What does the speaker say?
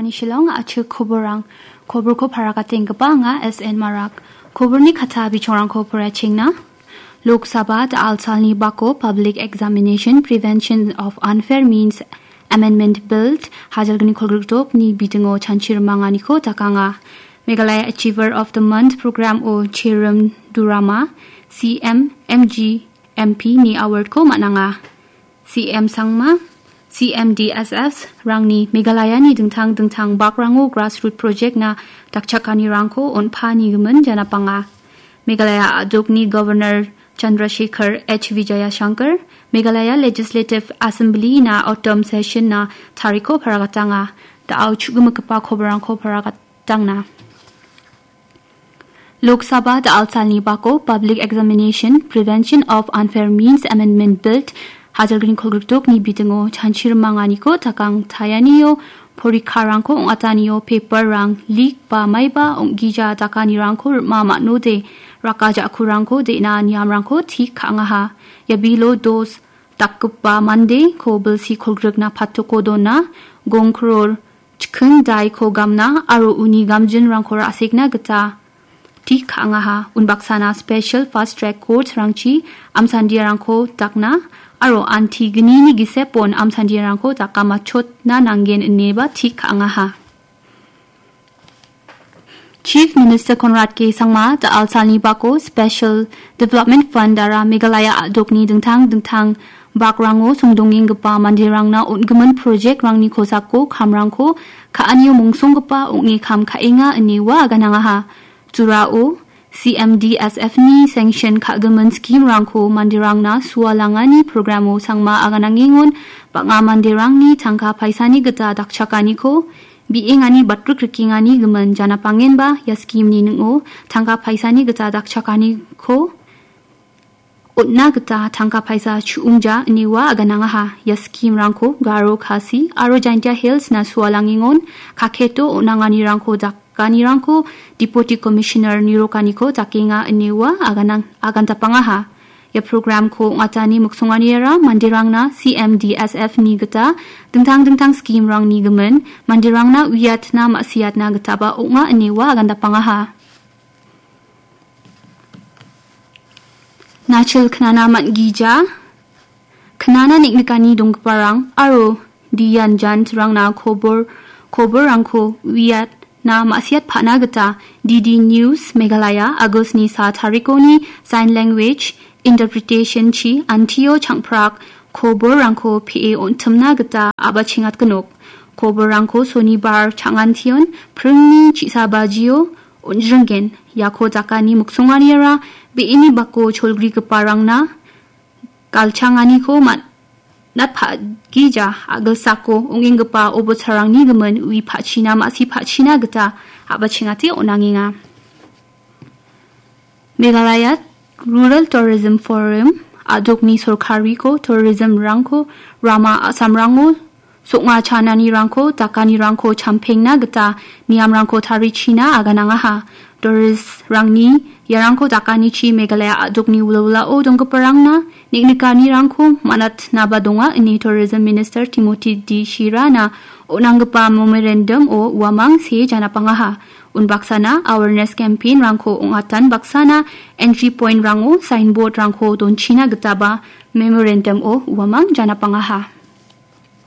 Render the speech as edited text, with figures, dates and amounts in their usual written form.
ni Shillong achu koborang kobor ko parakating nga SN Marak kobor ni kata bichorang ko paraching na Lok Sabha da alsal ni bako Public Examination Prevention of Unfair Means Amendment Bill hajal gani kolgruk ni bitingo chanchir mangani ko takanga Meghalaya Achiever of the Month program o Chiram Durama CM MG MP ni award ko mananga CM Sangma CMDSS rangni Meghalaya ni dengtang bakrango grassroots project na dakchakani rangko on pani gumen janapanga Meghalaya adokni Governor Chandrasekhar H Vijaya Shankar Meghalaya Legislative Assembly na autumn session na tariko paragatanga da auchugumukapa kobarang ko paragatangna Lok Sabha da alsalni bako Public Examination Prevention of Unfair Means Amendment Bill hajal green kolgruk ni bitingo chanchir mangani ko takang tayaniyo porikarang ko ong ataniyo paper rang leak ba mai ba ong gija takani rang ko mama no de rakaja kurang ko de na niam rang ko thik khanga ha yabilo dos takup ba mande ko bilsi kolgruk na patoko do na gong crore chkhun dai ko gamna aro uni gamjin rang ko asikna gata thik khanga ha unbaksana special fast track court rangchi amsandia rang ko takna aro antigni ni gisepon amsandirang ko takama chot na nangen neba thik anga ha Chief Minister Conrad K Sangma da alsalni bako Special Development Fund dara Meghalaya adokni dengtang bakrango sungdonging gapa mandirang na unggemen project rangni kosako khamrangko kaanyo mungsong gapa ungi kham khainga aniwa gananga ha turao CMDSF ni sanction kagaman scheme rangko mandirang na sualangani programo sangma aganangingon banga mandirang ni tangka paisani gata dakchakani ko biingani batruk rikingani geman jana pangen ba ya scheme ni ngo tangka paisani gata dakchakani ko utna gata tangka paisa chuungja niwa agananga ha ya scheme rangko garo khasi aro jaintia hills na sualangingon kaketo onangani rangko kanirangko Deputy Commissioner Nirokaniko takinga aniwa aganta pangaha ya program ko ngatani muksonganiera mandirangna CMDSF ni gata dengtang scheme rang ni gemen mandirangna wiatna maksiatna gata ba unga aniwa aganta pangaha Nachil knana matgija knana niknikani dongparang aro diyan jan rangna kobor rangko wiat na maksiat phana gata DD News Meghalaya Agust ni sa tarikoni sign language interpretation chi antio changprak kobor rangko PA on tumna gata abachingat kanok kobor rangko sonibar changantion prungni chi sabajio onjrungen yako takani muksonganiera beini bako cholgri keparangna kalchangani ko mat nat pha gija agal sako onging gapa obocharang ni gemen wi phachina masi phachina gata abachingati onanginga Meghalaya Rural Tourism Forum adokni sorkari ko tourism rangko rama asamrango soknga chanani rangko takani rangko champengna gata niam rangko tarichina agananga ha tourist rangni yarangko takani chi Meghalaya adokni ulawla o dongkaparangna niknikani rangko manat nabadonga ini tourism minister Timothy D Shirana onanggapa memorandum o wamang se janapangaha unbaksana awareness campaign rangko ongatan baksana entry point rango signboard rangko donchina getaba memorandum o wamang janapangaha